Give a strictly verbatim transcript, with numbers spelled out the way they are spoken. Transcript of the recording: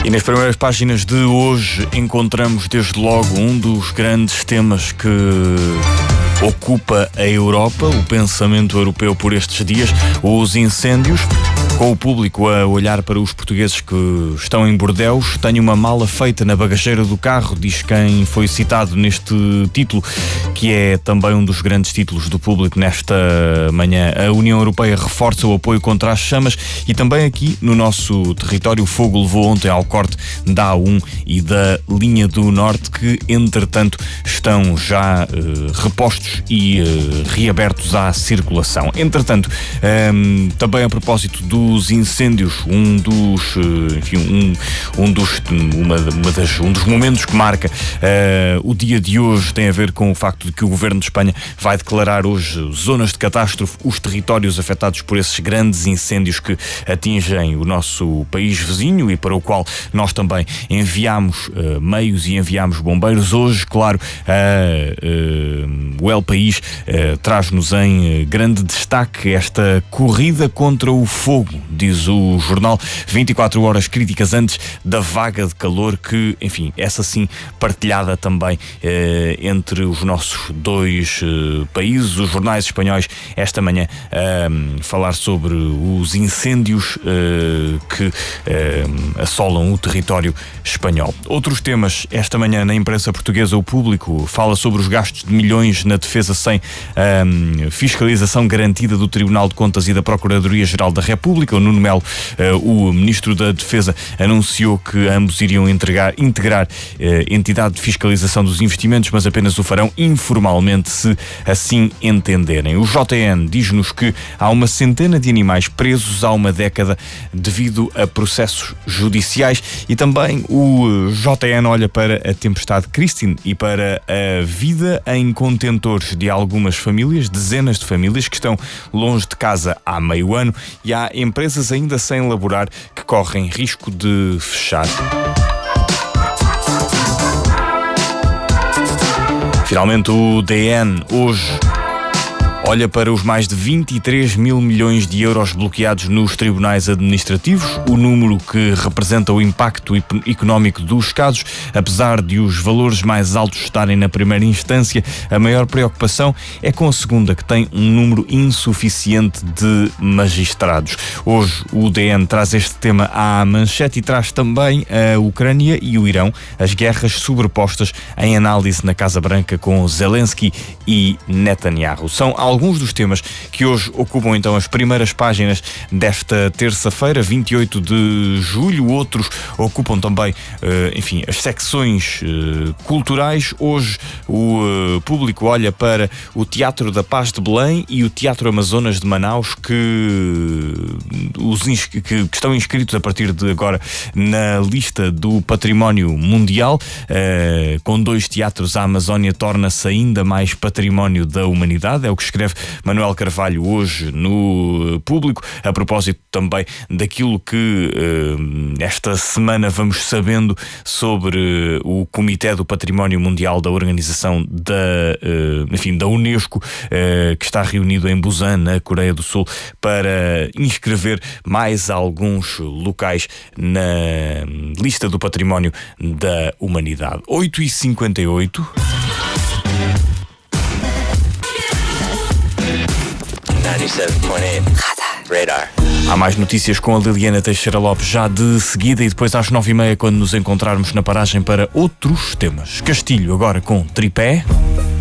E nas primeiras páginas de hoje encontramos desde logo um dos grandes temas que ocupa a Europa, o pensamento europeu por estes dias, os incêndios. Com o público a olhar para os portugueses que estão em Bordeus, tenho uma mala feita na bagageira do carro, diz quem foi citado neste título, que é também um dos grandes títulos do público nesta manhã. A União Europeia reforça o apoio contra as chamas e também aqui no nosso território o fogo levou ontem ao corte da A um e da linha do Norte, que entretanto estão já uh, repostos e uh, reabertos à circulação. Entretanto, um, também a propósito do dos incêndios, um dos, enfim, um, um dos, uma, uma das, um dos momentos que marca uh, o dia de hoje tem a ver com o facto de que o Governo de Espanha vai declarar hoje zonas de catástrofe, os territórios afetados por esses grandes incêndios que atingem o nosso país vizinho e para o qual nós também enviamos uh, meios e enviamos bombeiros. Hoje, claro, uh, uh, o El País uh, traz-nos em grande destaque esta corrida contra o fogo, diz o jornal, vinte e quatro horas críticas antes da vaga de calor que, enfim, essa sim partilhada também eh, entre os nossos dois eh, países. Os jornais espanhóis esta manhã eh, falar sobre os incêndios eh, que eh, assolam o território espanhol. Outros temas esta manhã na imprensa portuguesa, o Público fala sobre os gastos de milhões na defesa sem eh, fiscalização garantida do Tribunal de Contas e da Procuradoria-Geral da República. O Nuno Melo, uh, o Ministro da Defesa, anunciou que ambos iriam entregar, integrar uh, entidade de fiscalização dos investimentos, mas apenas o farão informalmente se assim entenderem. O J N diz-nos que há uma centena de animais presos há uma década devido a processos judiciais e também o J N olha para a tempestade Christine e para a vida em contentores de algumas famílias, dezenas de famílias que estão longe de casa há meio ano e há empresas ainda sem elaborar que correm risco de fechar. Finalmente o D N hoje olha para os mais de vinte e três mil milhões de euros bloqueados nos tribunais administrativos, o número que representa o impacto económico dos casos. Apesar de os valores mais altos estarem na primeira instância, a maior preocupação é com a segunda, que tem um número insuficiente de magistrados. Hoje o D N traz este tema à manchete e traz também a Ucrânia e o Irão, as guerras sobrepostas em análise na Casa Branca com Zelensky e Netanyahu. São alguns dos temas que hoje ocupam então as primeiras páginas desta terça-feira, vinte e oito de julho. Outros ocupam também, enfim, as secções culturais. Hoje o Público olha para o Teatro da Paz de Belém e o Teatro Amazonas de Manaus, que, os, que, que estão inscritos a partir de agora na lista do Património Mundial. Com dois teatros, a Amazónia torna-se ainda mais património da humanidade, é o que escreve Manuel Carvalho hoje no Público, a propósito também daquilo que uh, esta semana vamos sabendo sobre o Comitê do Património Mundial da Organização da, uh, enfim, da Unesco, uh, que está reunido em Busan, na Coreia do Sul, para inscrever mais alguns locais na lista do Património da Humanidade. oito e cinquenta e oito. noventa e sete ponto oito Radar. Há mais notícias com a Liliana Teixeira Lopes já de seguida e depois às nove e meia, quando nos encontrarmos na paragem para outros temas. Castilho agora com Tripé.